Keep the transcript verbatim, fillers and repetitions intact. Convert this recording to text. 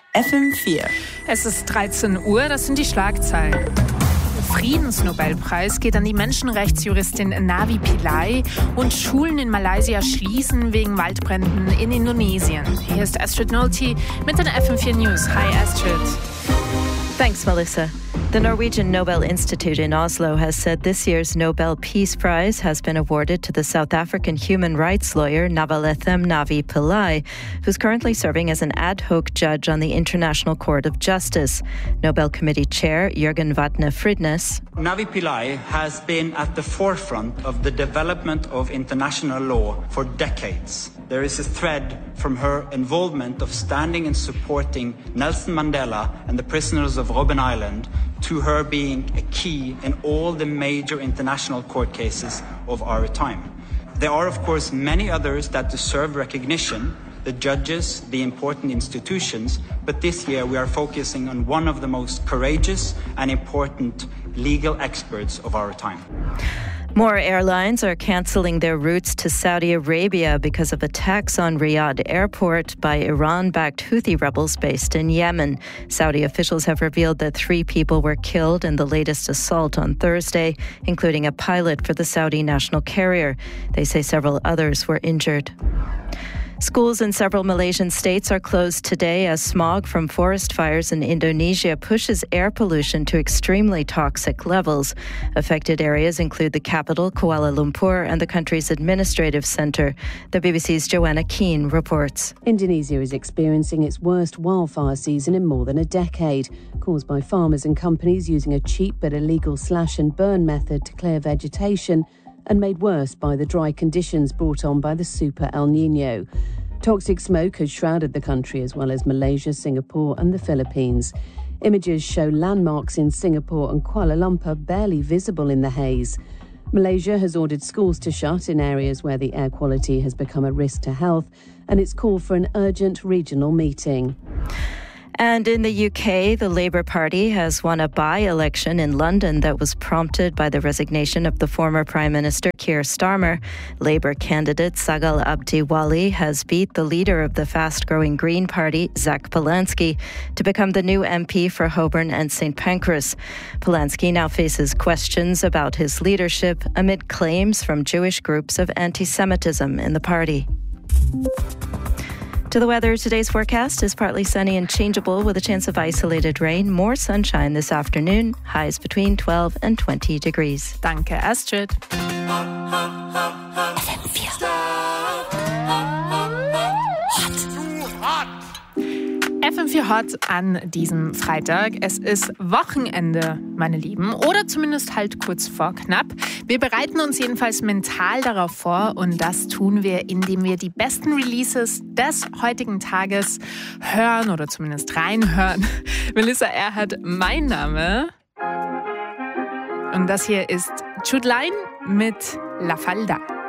F M vier. Es ist dreizehn Uhr, das sind die Schlagzeilen. Friedensnobelpreis geht an die Menschenrechtsjuristin Navi Pillay und Schulen in Malaysia schließen wegen Waldbränden in Indonesien. Hier ist Astrid Nolte mit den F M vier News. Hi Astrid. Thanks, Melissa. The Norwegian Nobel Institute in Oslo has said this year's Nobel Peace Prize has been awarded to the South African human rights lawyer Navalethem Navi Pillay, who's currently serving as an ad hoc judge on the International Court of Justice. Nobel Committee Chair Jürgen Vatne-Frydnes. Navi Pillay has been at the forefront of the development of international law for decades. There is a thread from her involvement of standing and supporting Nelson Mandela and the prisoners of Robben Island to her being a key in all the major international court cases of our time. There are, of course, many others that deserve recognition, the judges, the important institutions, but this year we are focusing on one of the most courageous and important legal experts of our time. More airlines are cancelling their routes to Saudi Arabia because of attacks on Riyadh airport by Iran-backed Houthi rebels based in Yemen. Saudi officials have revealed that three people were killed in the latest assault on Thursday, including a pilot for the Saudi national carrier. They say several others were injured. Schools in several Malaysian states are closed today as smog from forest fires in Indonesia pushes air pollution to extremely toxic levels. Affected areas include the capital, Kuala Lumpur, and the country's administrative centre. The B B C's Joanna Keane reports. Indonesia is experiencing its worst wildfire season in more than a decade, caused by farmers and companies using a cheap but illegal slash and burn method to clear vegetation, and made worse by the dry conditions brought on by the Super El Niño. Toxic smoke has shrouded the country as well as Malaysia, Singapore and the Philippines. Images show landmarks in Singapore and Kuala Lumpur barely visible in the haze. Malaysia has ordered schools to shut in areas where the air quality has become a risk to health, and it's called for an urgent regional meeting. And in the U K, the Labour Party has won a by-election in London that was prompted by the resignation of the former Prime Minister Keir Starmer. Labour candidate Sagal Abdiwali has beat the leader of the fast-growing Green Party, Zach Polanski, to become the new M P for Holborn and St Pancras. Polanski now faces questions about his leadership amid claims from Jewish groups of anti-Semitism in the party. To the weather, today's forecast is partly sunny and changeable with a chance of isolated rain. More sunshine this afternoon, highs between twelve and twenty degrees. Danke, Astrid. F M vier Hot an diesem Freitag. Es ist Wochenende, meine Lieben, oder zumindest halt kurz vor knapp. Wir bereiten uns jedenfalls mental darauf vor und das tun wir, indem wir die besten Releases des heutigen Tages hören oder zumindest reinhören. Melissa Erhardt, mein Name. Und das hier ist Chudlein mit La Falda.